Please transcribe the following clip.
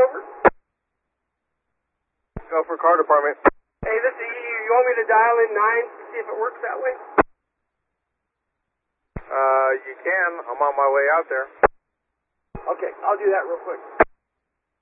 over? Go for car department. Hey, this is EU. You want me to dial in 9 to see if it works that way? You can. I'm on my way out there. Okay, I'll do that real quick.